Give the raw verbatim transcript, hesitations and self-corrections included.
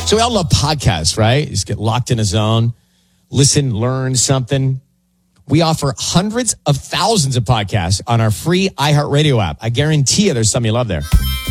So we all love podcasts, right? You just get locked in a zone, listen, learn something. We offer hundreds of thousands of podcasts on our free iHeartRadio app. I guarantee you there's some you love there.